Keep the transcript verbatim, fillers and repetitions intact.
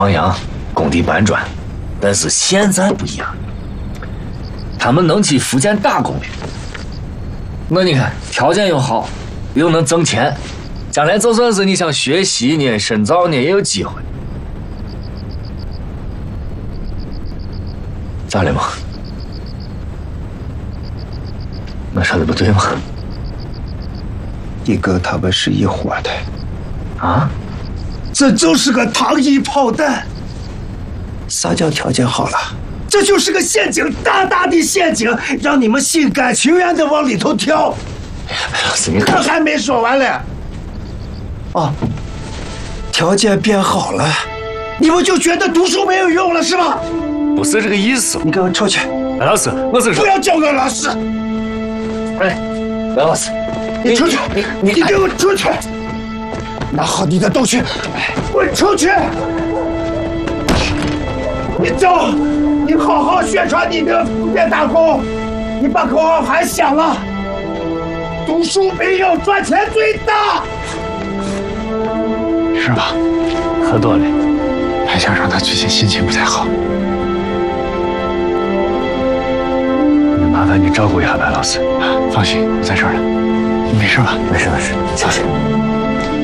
黄洋工地搬砖，但是现在不一样，他们能去福建打工了。那你看，条件又好，又能挣钱，将来就算是你想学习呢、深造呢，也有机会。咋了嘛？我说的不对吗？ 你跟他们是一伙的， 啊？ 这就是个糖衣炮弹。啥叫条件好了？这就是个陷阱，大大的陷阱，让你们心甘情愿的往里头跳。 哎呀，白老师，你这还没说完嘞。哦，条件变好了，你们就觉得读书没有用了是吧？ 不是这个意思。 你给我出去！ 白老师，我是说， 不要叫我老师。 哎，白老师， 你出去！你你你给我出去！拿好你的东西，滚出去！你走，你好好宣传你的福建打工，你把口号喊响了，读书没用，赚钱最大。 是吧？ 喝多了， 还想让他最近心情不太好。 麻烦你照顾一下白老师。 放心，我在这儿呢，你没事吧？ 没事没事，谢谢。